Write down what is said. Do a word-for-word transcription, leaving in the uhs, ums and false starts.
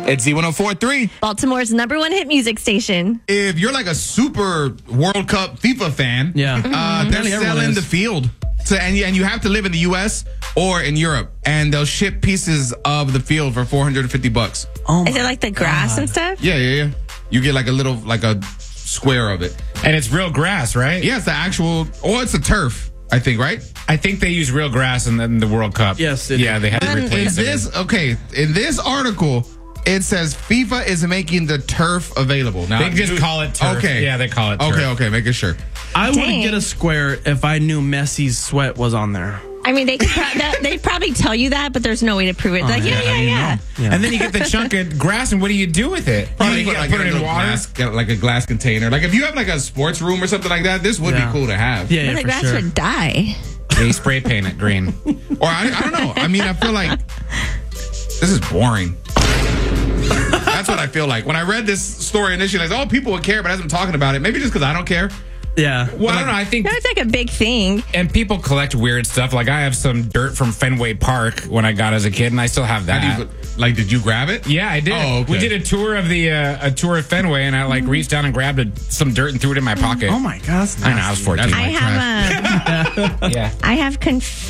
It's Z one oh four point three. Baltimore's number one hit music station. If you're like a super World Cup FIFA fan, Yeah. uh, Mm-hmm. they're Nearly everyone selling is. the field. So, and, you, and you have to live in the U S or in Europe, and they'll ship pieces of the field for four hundred fifty bucks. Oh Is my it like the grass God. and stuff? Yeah, yeah, yeah. You get like a little, like a square of it. And it's real grass, right? Yeah, it's the actual, or it's a turf, I think, right? I think they use real grass in the, in the World Cup. Yes, they Yeah, do. they had to In replace it. this, okay, in this article, it says FIFA is making the turf available. Now, They just call it turf. Okay. Yeah, they call it turf. Okay, okay, making sure. I would Dang. get a square if I knew Messi's sweat was on there. I mean, they could pro- that, they'd probably tell you that, but there's no way to prove it. Like, yeah, yeah, yeah. Yeah. And then you get the chunk of grass, and what do you do with it? Probably you put, gotta like, put a it in little water. glass, get like a glass container. Like if you have like a sports room or something like that, this would Yeah. be cool to have. Yeah, But yeah, the for grass sure. would die. They spray paint it green. Or I, I don't know. I mean, I feel like this is boring. That's what I feel like. When I read this story initially, like, oh, people would care, but as I'm talking about it, maybe just because I don't care. Yeah. Well, I don't know. I think, No, it's like a big thing. and people collect weird stuff. Like I have some dirt from Fenway Park when I got as a kid, and I still have that. How do you, like, did you grab it? Yeah, I did. Oh, okay. We did a tour of the uh, a tour of Fenway, and I like reached down and grabbed a, some dirt and threw it in my pocket. Oh my God. that's I know, I was nasty. fourteen. That's I my have um, Yeah. I have conf-